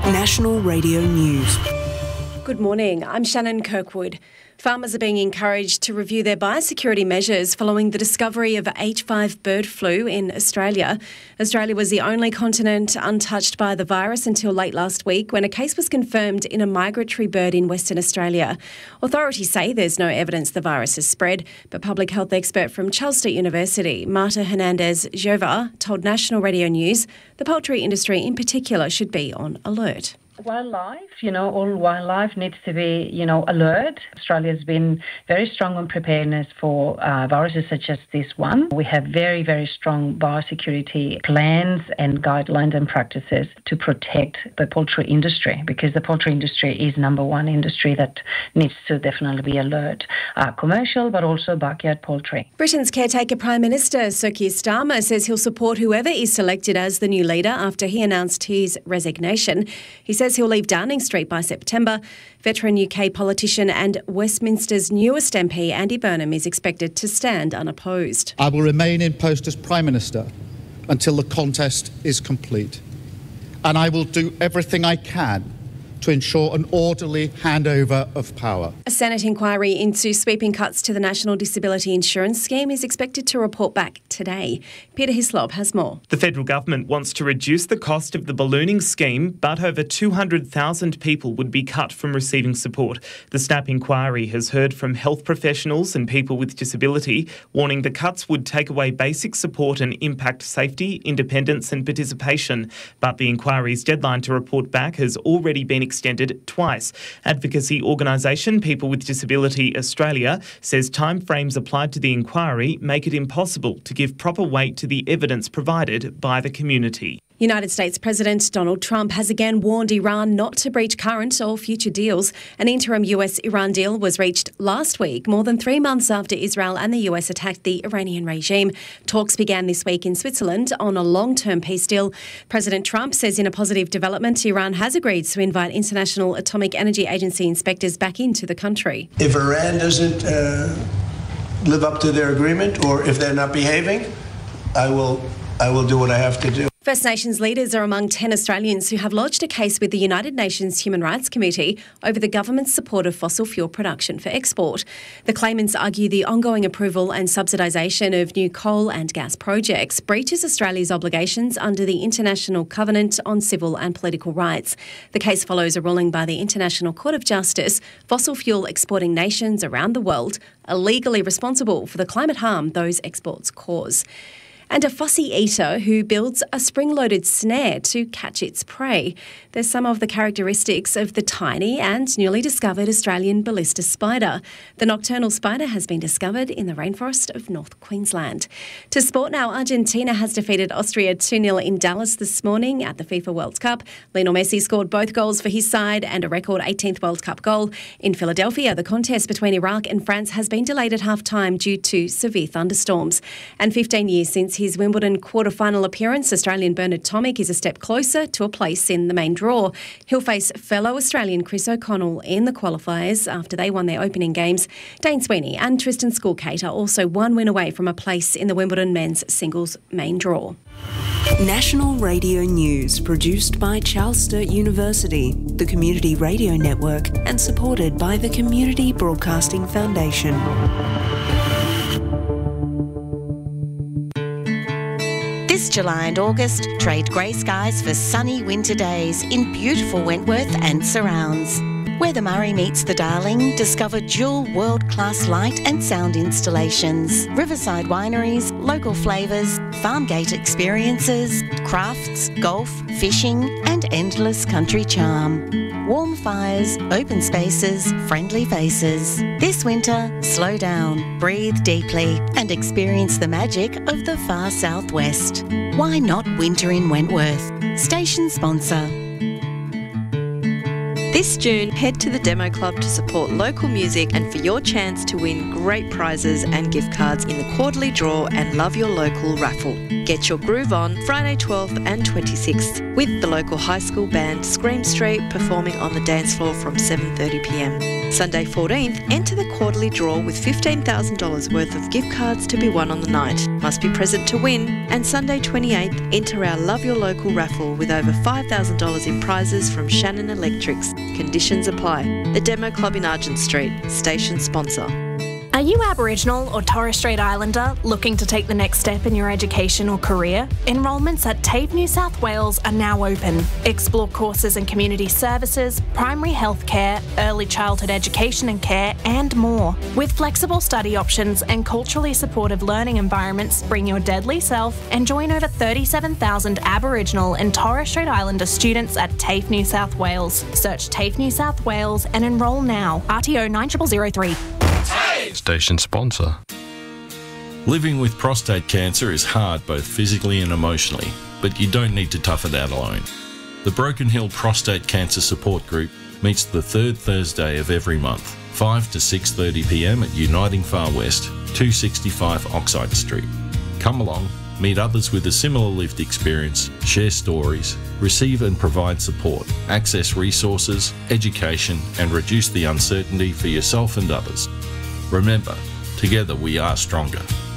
National Radio News. Good morning, I'm Shannon Kirkwood. Farmers are being encouraged to review their biosecurity measures following the discovery of H5 bird flu in Australia. Australia was the only continent untouched by the virus until late last week when a case was confirmed in a migratory bird in Western Australia. Authorities say there's no evidence the virus has spread, but public health expert from Charles Sturt University, Marta Hernandez-Jova, told National Radio News the poultry industry in particular should be on alert. Wildlife, all wildlife needs to be, alert. Australia's been very strong on preparedness for viruses such as this one. We have very, very strong biosecurity plans and guidelines and practices to protect the poultry industry, because the poultry industry is number one industry that needs to definitely be alert. Commercial, but also backyard poultry. Britain's caretaker Prime Minister Sir Keir Starmer says he'll support whoever is selected as the new leader after he announced his resignation. He says he'll leave Downing Street by September. Veteran UK politician and Westminster's newest MP, Andy Burnham, is expected to stand unopposed. I will remain in post as Prime Minister until the contest is complete. And I will do everything I can to ensure an orderly handover of power. A Senate inquiry into sweeping cuts to the National Disability Insurance Scheme is expected to report back today. Peter Hislop has more. The federal government wants to reduce the cost of the ballooning scheme, but over 200,000 people would be cut from receiving support. The SNAP inquiry has heard from health professionals and people with disability, warning the cuts would take away basic support and impact safety, independence and participation. But the inquiry's deadline to report back has already been extended twice. Advocacy organisation People with Disability Australia says timeframes applied to the inquiry make it impossible to give proper weight to the evidence provided by the community. United States President Donald Trump has again warned Iran not to breach current or future deals. An interim US-Iran deal was reached last week, more than 3 months after Israel and the US attacked the Iranian regime. Talks began this week in Switzerland on a long-term peace deal. President Trump says in a positive development, Iran has agreed to invite International Atomic Energy Agency inspectors back into the country. If Iran doesn't live up to their agreement, or if they're not behaving, I will do what I have to do. First Nations leaders are among 10 Australians who have lodged a case with the United Nations Human Rights Committee over the government's support of fossil fuel production for export. The claimants argue the ongoing approval and subsidisation of new coal and gas projects breaches Australia's obligations under the International Covenant on Civil and Political Rights. The case follows a ruling by the International Court of Justice. Fossil fuel exporting nations around the world are legally responsible for the climate harm those exports cause. And a fussy eater who builds a spring-loaded snare to catch its prey. There's some of the characteristics of the tiny and newly discovered Australian ballista spider. The nocturnal spider has been discovered in the rainforest of North Queensland. To sport now, Argentina has defeated Austria 2-0 in Dallas this morning at the FIFA World Cup. Lionel Messi scored both goals for his side and a record 18th World Cup goal. In Philadelphia, the contest between Iraq and France has been delayed at half-time due to severe thunderstorms. And 15 years since his Wimbledon quarter-final appearance, Australian Bernard Tomic is a step closer to a place in the main draw. He'll face fellow Australian Chris O'Connell in the qualifiers after they won their opening games. Dane Sweeney and Tristan Schoolkate are also one win away from a place in the Wimbledon men's singles main draw. National Radio News, produced by Charles Sturt University, the Community Radio Network, and supported by the Community Broadcasting Foundation. This July and August, trade grey skies for sunny winter days in beautiful Wentworth and surrounds. Where the Murray meets the Darling, discover dual world-class light and sound installations, riverside wineries, local flavours, farm gate experiences, crafts, golf, fishing and endless country charm. Warm fires, open spaces, friendly faces. This winter, slow down, breathe deeply and experience the magic of the far southwest. Why not winter in Wentworth? Station sponsor. This June, head to the Demo Club to support local music and for your chance to win great prizes and gift cards in the quarterly draw and Love Your Local raffle. Get your groove on Friday 12th and 26th with the local high school band Scream Street performing on the dance floor from 7:30pm. Sunday 14th, enter the quarterly draw with $15,000 worth of gift cards to be won on the night. Must be present to win. And Sunday 28th, enter our Love Your Local raffle with over $5,000 in prizes from Shannon Electrics. Conditions apply. The Demo Club in Argent Street, station sponsor. Are you Aboriginal or Torres Strait Islander looking to take the next step in your education or career? Enrolments at TAFE New South Wales are now open. Explore courses in community services, primary health care, early childhood education and care, and more. With flexible study options and culturally supportive learning environments, bring your deadly self and join over 37,000 Aboriginal and Torres Strait Islander students at TAFE New South Wales. Search TAFE New South Wales and enrol now. RTO 9003. Station sponsor. Living with prostate cancer is hard both physically and emotionally, but you don't need to tough it out alone. The Broken Hill Prostate Cancer Support Group meets the third Thursday of every month, 5 to 6:30pm at Uniting Far West, 265 Oxide Street. Come along, meet others with a similar lived experience, share stories, receive and provide support, access resources, education, and reduce the uncertainty for yourself and others. Remember, together we are stronger.